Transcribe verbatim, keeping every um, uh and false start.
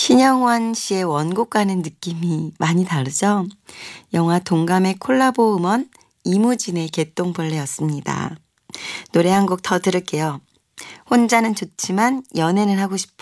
신영원 씨의 원곡과는 느낌이 많이 다르죠? 영화 동감의 콜라보 음원 이무진의 개똥벌레였습니다. 노래 한 곡 더 들을게요. 혼자는 좋지만 연애는 하고 싶어.